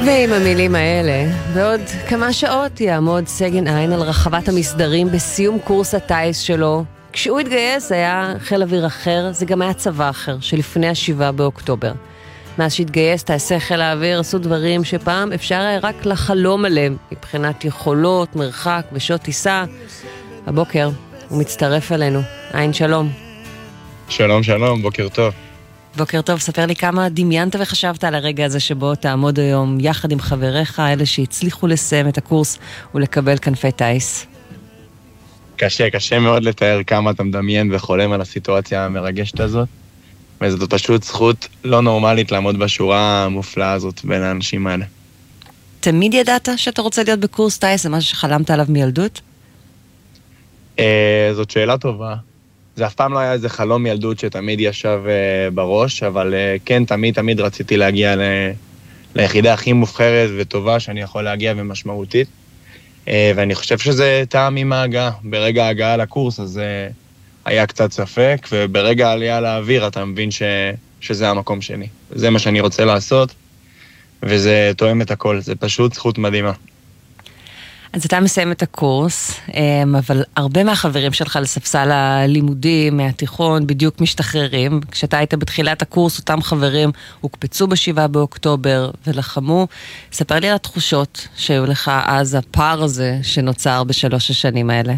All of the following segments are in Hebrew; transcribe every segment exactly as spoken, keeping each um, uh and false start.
ועם המילים האלה, בעוד כמה שעות יעמוד סגן עין על רחבת המסדרים בסיום קורס הטייס שלו. כשהוא התגייס היה חיל אוויר אחר, זה גם היה צבא אחר, שלפני השבעה באוקטובר. מאז שהתגייס טייסי חיל האוויר עשו דברים שפעם אפשר היה רק לחלום עליהם, מבחינת יכולות, מרחק ושעות טיסה. הבוקר הוא מצטרף אלינו. עין, שלום. שלום, שלום, בוקר טוב. בוקר טוב, ספר לי כמה דמיינת וחשבת על הרגע הזה שבו תעמוד היום יחד עם חבריך, אלה שהצליחו לסיים את הקורס ולקבל כנפי טייס. קשה, קשה מאוד לתאר כמה אתה מדמיין וחולם על הסיטואציה המרגשת הזאת, וזאת פשוט זכות לא נורמלית לעמוד בשורה המופלאה הזאת בין האנשים האלה. תמיד ידעת שאתה רוצה להיות בקורס טייס, זה משהו שחלמת עליו מילדות? אה, זאת שאלה טובה. זה אף פעם לא היה איזה חלום ילדות שתמיד ישב uh, בראש, אבל uh, כן, תמיד תמיד רציתי להגיע ל... ליחידה הכי מובחרת וטובה שאני יכול להגיע ומשמעותית. Uh, ואני חושב שזה טעם עם ההגעה. ברגע ההגעה לקורס, אז uh, היה קצת ספק, וברגע העלייה לאוויר אתה מבין ש... שזה המקום שלי. זה מה שאני רוצה לעשות, וזה תואם את הכל. זה פשוט זכות מדהימה. אז אתה מסיים את הקורס, אבל הרבה מהחברים שלך לספסל הלימודים, מהתיכון, בדיוק משתחררים. כשאתה היית בתחילת הקורס, אותם חברים הוקפצו בשבעה באוקטובר ולחמו. ספר לי על התחושות שהיו לך אז, הפער הזה שנוצר בשלוש השנים האלה.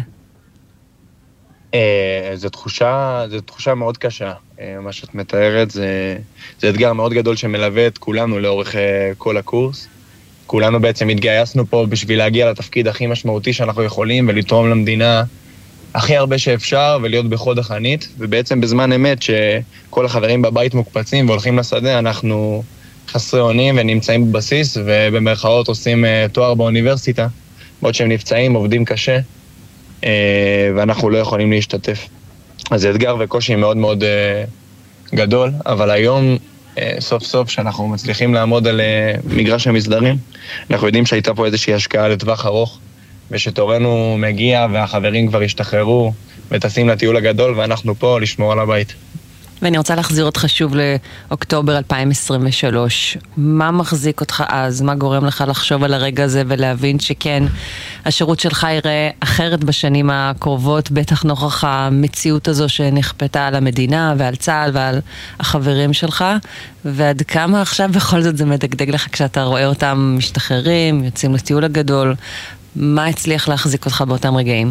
זו תחושה, זו תחושה מאוד קשה. מה שאת מתארת, זה, זה אתגר מאוד גדול שמלווה את כולנו לאורך כל הקורס. כולנו בעצם התגייסנו פה בשביל להגיע לתפקיד הכי משמעותי שאנחנו יכולים ולתרום למדינה הכי הרבה שאפשר ולהיות בחוד החנית. ובעצם בזמן אמת שכל החברים בבית מוקפצים והולכים לשדה, אנחנו חסרי אונים ונמצאים בבסיס ובמרכאות עושים תואר באוניברסיטה, בעוד שהם נפצעים, עובדים קשה, ואנחנו לא יכולים להשתתף. אז זה אתגר וקושי מאוד מאוד גדול, אבל היום סוף סוף שאנחנו מצליחים לעמוד על מגרש המסדרים, אנחנו יודעים שהייתה פה איזושהי השקעה לטווח ארוך, ושתורנו מגיע והחברים כבר השתחררו וטסים לטיול הגדול, ואנחנו פה לשמור על הבית. ואני רוצה להחזיר אותך שוב לאוקטובר אלפיים עשרים ושלוש. מה מחזיק אותך אז? מה גורם לך לחשוב על הרגע הזה ולהבין שכן, השירות שלך יראה אחרת בשנים הקרובות, בטח נוכח המציאות הזו שנכפתה על המדינה ועל צה"ל ועל החברים שלך, ועד כמה עכשיו בכל זאת זה מדגדג לך כשאתה רואה אותם משתחררים, יוצאים לטיול הגדול? מה הצליח להחזיק אותך באותם רגעים?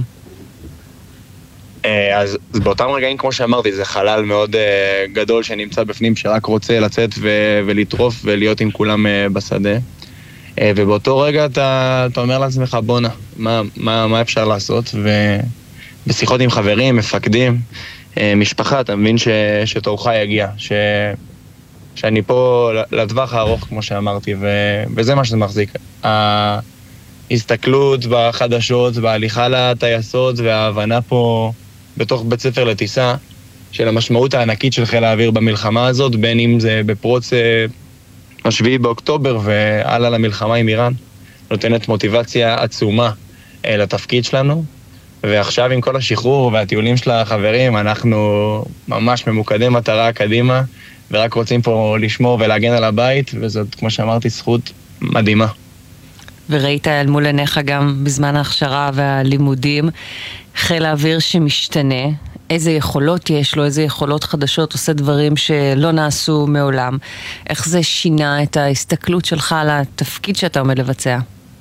אז באותם רגעים, כמו שאמרתי, זה חלל מאוד uh, גדול שנמצא בפנים, שרק רוצה לצאת ו- ולטרוף ולהיות עם כולם uh, בשדה. Uh, ובאותו רגע אתה, אתה אומר לעצמך, בונה, מה, מה, מה אפשר לעשות? ובשיחות עם חברים, מפקדים, uh, משפחה, אתה מבין ש- שתורך יגיע, ש- שאני פה לטווח הארוך, כמו שאמרתי, ו- וזה מה שזה מחזיק. ההסתכלות בחדשות, בהליכה לטייסות וההבנה פה בתוך בית ספר לטיסה, של המשמעות הענקית של חיל האוויר במלחמה הזאת, בין אם זה בפרוץ השביעי באוקטובר ועלה למלחמה עם איראן, נותנת מוטיבציה עצומה לתפקיד שלנו, ועכשיו עם כל השחרור והטיולים של החברים, אנחנו ממש ממוקדים מטרה קדימה, ורק רוצים פה לשמור ולהגן על הבית, וזאת, כמו שאמרתי, זכות מדהימה. וראית אל מול עיניך גם בזמן ההכשרה והלימודים, חיל האוויר שמשתנה, איזה יכולות יש לו, איזה יכולות חדשות, עושה דברים שלא נעשו מעולם. איך זה שינה את ההסתכלות שלך על התפקיד שאתה עומד לבצע?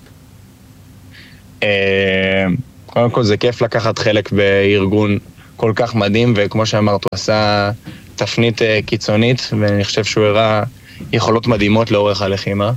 קודם כל זה כיף לקחת חלק בארגון כל כך מדהים, וכמו שאמרת, הוא עשה תפנית קיצונית, ואני חושב שהוא הראה יכולות מדהימות לאורך הלחימה.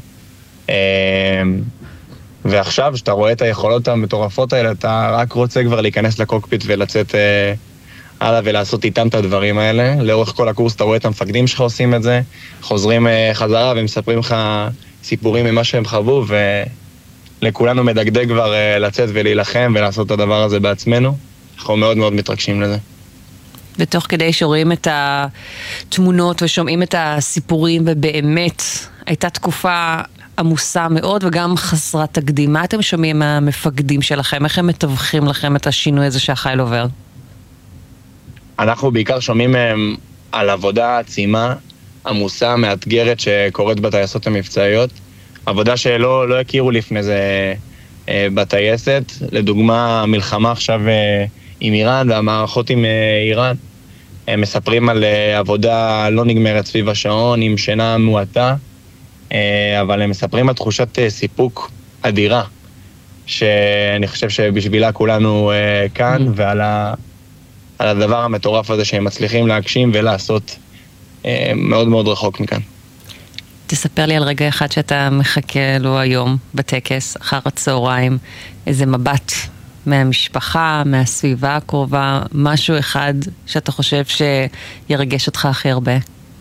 ועכשיו, שאתה רואה את היכולות המטורפות האלה, אתה רק רוצה כבר להיכנס לקוקפיט ולצאת אה, הלאה ולעשות איתם את הדברים האלה. לאורך כל הקורס אתה רואה את המפקדים שלך עושים את זה, חוזרים אה, חזרה ומספרים לך סיפורים ממה שהם חוו, ולכולנו מדגדג כבר אה, לצאת ולהילחם ולעשות את הדבר הזה בעצמנו. אנחנו מאוד מאוד מתרגשים לזה. ותוך כדי שרואים את התמונות ושומעים את הסיפורים, ובאמת הייתה תקופה עמוסה מאוד וגם חסרת תקדים. מה אתם שומעים מהמפקדים שלכם? איך הם מתווכים לכם את השינוי הזה שהחיל עובר? אנחנו בעיקר שומעים מהם על עבודה עצימה, עמוסה, מאתגרת שקורית בטייסות המבצעיות, עבודה שלא לא הכירו לפני זה בטייסת. לדוגמה, המלחמה עכשיו עם איראן והמערכות עם איראן, הם מספרים על עבודה לא נגמרת סביב השעון, עם שינה מועטה, אבל הם מספרים על תחושת סיפוק אדירה, שאני חושב שבשבילה כולנו כאן, mm. ועל ה, על הדבר המטורף הזה שהם מצליחים להגשים ולעשות מאוד מאוד רחוק מכאן. תספר לי על רגע אחד שאתה מחכה לו היום בטקס, אחר הצהריים, איזה מבט מהמשפחה, מהסביבה הקרובה, משהו אחד שאתה חושב שירגש אותך הכי הרבה?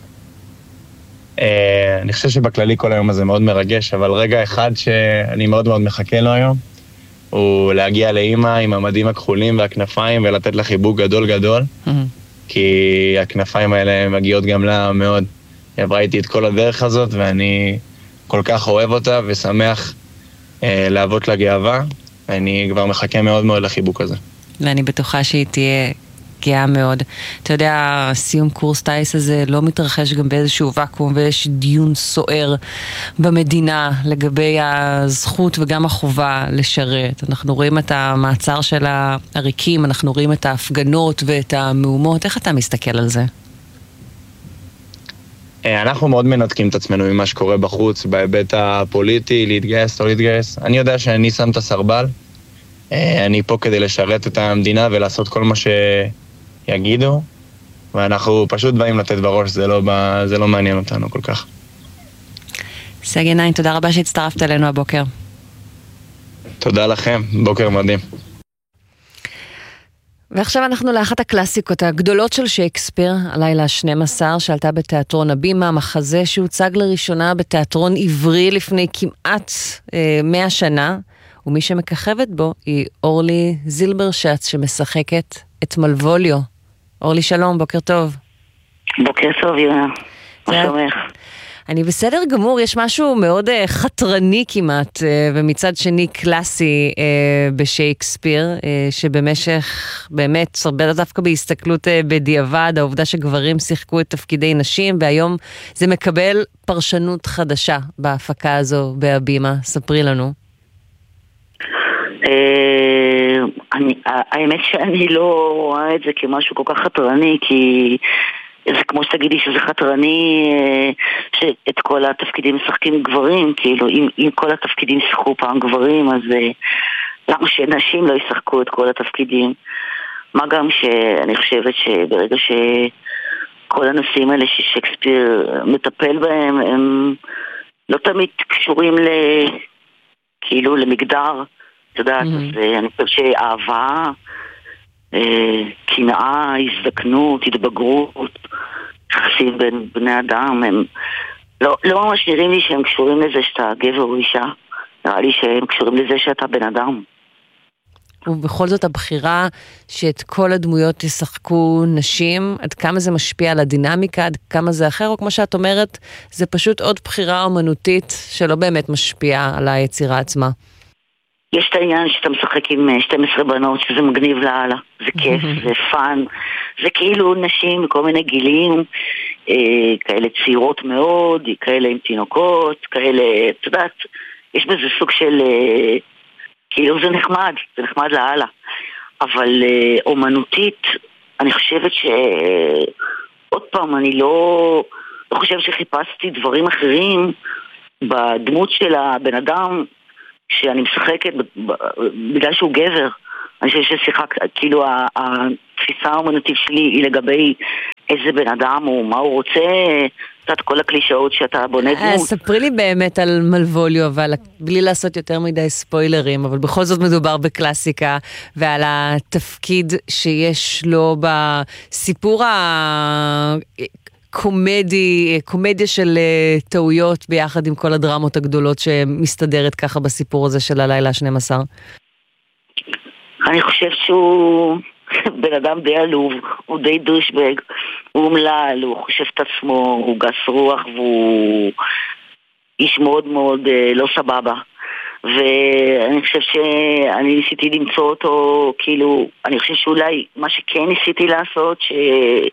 אני חושב שבכללי כל היום הזה מאוד מרגש, אבל רגע אחד שאני מאוד מאוד מחכה לו היום, הוא להגיע לאמא עם המדים הכחולים והכנפיים ולתת לה חיבוק גדול גדול, mm-hmm. כי הכנפיים האלה מגיעות גם לה מאוד. היא עברה איתי את כל הדרך הזאת, ואני כל כך אוהב אותה ושמח אה, להוות לה גאווה. אני כבר מחכה מאוד מאוד לחיבוק הזה. ואני בטוחה שהיא תהיה גאה מאוד. אתה יודע, סיום קורס טייס הזה לא מתרחש גם באיזשהו וקום, ויש דיון סוער במדינה לגבי הזכות וגם החובה לשרת. אנחנו רואים את המעצר של העריקים, אנחנו רואים את ההפגנות ואת המהומות. איך אתה מסתכל על זה? אנחנו מאוד מנתקים את עצמנו ממה שקורה בחוץ, בהיבט הפוליטי, להתגייס או להתגייס. אני יודע שאני שם את הסרבל. אני פה כדי לשרת את המדינה ולעשות כל מה שיגידו, ואנחנו פשוט באים לתת בראש, זה לא, זה לא מעניין אותנו כל כך. סגן נעים, תודה רבה שהצטרפת אלינו הבוקר. תודה לכם, בוקר מדהים. ועכשיו אנחנו לאחת הקלאסיקות הגדולות של שייקספיר, הלילה ה-שנים עשר, שעלתה בתיאטרון הבימה, מחזה שהוצג לראשונה בתיאטרון עברי לפני כמעט אה, מאה שנה, ומי שמככבת בו היא אורלי זילברשץ, שמשחקת את מלווליו. אורלי, שלום, בוקר טוב. בוקר טוב, יונה. מה שלומך? אני בסדר גמור, יש משהו מאוד uh, חתרני כמעט, uh, ומצד שני קלאסי uh, בשייקספיר, uh, שבמשך באמת, הרבה דווקא בהסתכלות uh, בדיעבד, העובדה שגברים שיחקו את תפקידי נשים, והיום זה מקבל פרשנות חדשה בהפקה הזו בהבימה. ספרי לנו. האמת שאני לא רואה את זה כמשהו כל כך חתרני, כי זה כמו שתגידי שזה חתרני שאת כל התפקידים משחקים גברים, כאילו אם, אם כל התפקידים שיחקו פעם גברים, אז למה שנשים לא ישחקו את כל התפקידים? מה גם שאני חושבת שברגע שכל הנושאים האלה ששייקספיר מטפל בהם, הם לא תמיד קשורים ל, כאילו למגדר, את יודעת, mm-hmm. אז אני חושב שאהבה, קנאה, הזדקנות, התבגרות, יחסים בין בני אדם, הם לא, לא ממש נראים לי שהם קשורים לזה שאתה גבר או אישה, נראה לי שהם קשורים לזה שאתה בן אדם. ובכל זאת הבחירה שאת כל הדמויות ישחקו נשים, עד כמה זה משפיע על הדינמיקה, עד כמה זה אחר, או כמו שאת אומרת, זה פשוט עוד בחירה אומנותית שלא באמת משפיעה על היצירה עצמה. יש את העניין שאתה משחק עם שתים עשרה בנות, שזה מגניב להלאה, זה כיף, זה פן, זה כאילו נשים מכל מיני גילים, אה, כאלה צעירות מאוד, כאלה עם תינוקות, כאלה, את יודעת, יש בזה סוג של, אה, כאילו זה נחמד, זה נחמד להלאה, אבל אה, אומנותית, אני חושבת ש... עוד פעם, אני לא, לא חושבת שחיפשתי דברים אחרים בדמות של הבן אדם, שאני משחקת בגלל שהוא גבר. אני חושב ששיחק, כאילו התפיסה האומנותית שלי היא לגבי איזה בן אדם הוא, מה הוא רוצה, קצת כל הקלישאות שאתה בונה דמות. ספרי לי באמת על מלווליו, אבל בלי לעשות יותר מדי ספוילרים, אבל בכל זאת מדובר בקלאסיקה, ועל התפקיד שיש לו בסיפור ה... קומדי, קומדיה של טעויות ביחד עם כל הדרמות הגדולות שמסתדרת ככה בסיפור הזה של הלילה ה-שנים עשר. אני חושב שהוא בן אדם די עלוב, הוא די דושבג, הוא אומלל, הוא חושב את עצמו, הוא גס רוח והוא איש מאוד מאוד לא סבבה. ואני חושב שאני ניסיתי למצוא אותו, כאילו, אני חושב שאולי מה שכן ניסיתי לעשות, ש...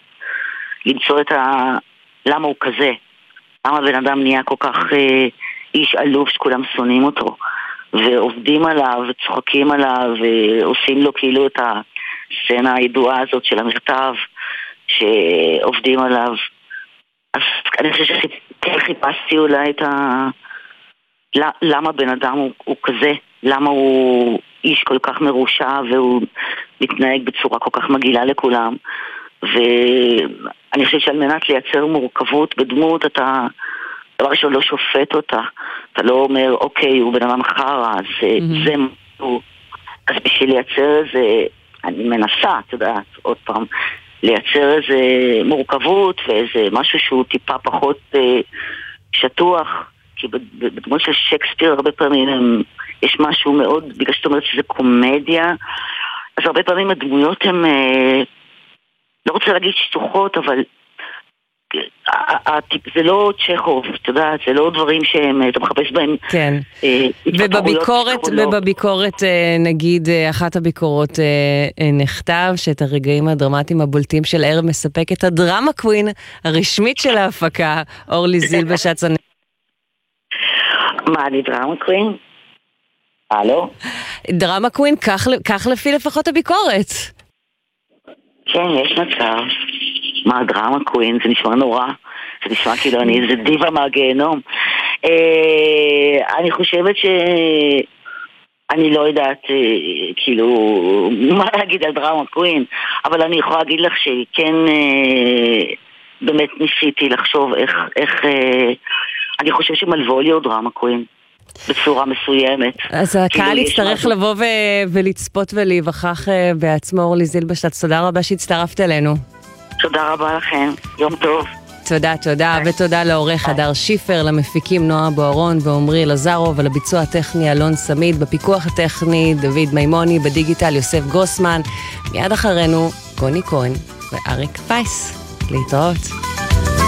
למצוא את ה... למה הוא כזה, למה בן אדם נהיה כל כך אה, איש אלוף שכולם שונאים אותו, ועובדים עליו, וצוחקים עליו, ועושים לו כאילו את הסצנה הידועה הזאת של המכתב, שעובדים עליו. אז אני חושבת שחיפשתי אולי את ה... למה בן אדם הוא, הוא כזה, למה הוא איש כל כך מרושע, והוא מתנהג בצורה כל כך מגעילה לכולם. ואני חושבת שעל מנת לייצר מורכבות בדמות, אתה דבר ראשון לא שופט אותה, אתה לא אומר אוקיי הוא בן אדם חרא, אז mm-hmm. זה משהו. אז בשביל לייצר איזה, אני מנסה, אתה יודעת, עוד פעם לייצר איזה מורכבות ואיזה משהו שהוא טיפה פחות אה, שטוח, כי בדמות של שייקספיר הרבה פעמים הם, יש משהו מאוד, בגלל שאת אומרת שזה קומדיה, אז הרבה פעמים הדמויות הן אה, לא רוצה להגיד שטוחות, אבל זה לא צ'כוב, אתה יודעת, זה לא דברים שאתה מחפש בהם. כן. ובביקורת, ובביקורת, נגיד, אחת הביקורות נכתב שאת הרגעים הדרמטיים הבולטים של ערב מספק את הדרמה קווין הרשמית של ההפקה, אורלי זילבשץ. מה, אני דרמה קווין? הלו? דרמה קווין, כך לפי לפחות הביקורת. כן, יש מצב. מה, דרמה קווין? זה נשמע נורא. זה נשמע כאילו אני איזה דיבה מהגיהנום. אני חושבת ש... אני לא יודעת, כאילו, מה להגיד על דרמה קווין, אבל אני יכולה להגיד לך שכן, באמת ניסיתי לחשוב איך, איך, אני חושב שמלווליו דרמה קווין. בצורה מסוימת. אז הקהל יצטרך לבוא ולצפות ולהיווכח בעצמו. אורלי זילבשץ, תודה רבה שהצטרפת אלינו. תודה רבה לכם, יום טוב. תודה, תודה, ותודה לעורך הדר שיפר, למפיקים נועה בוארון ועומרי לזרוב, ולביצוע הטכני אלון סמיד, בפיקוח הטכני דוד מימוני, בדיגיטל יוסף גוסמן. מיד אחרינו גוני כהן ואריק וייס. להתראות.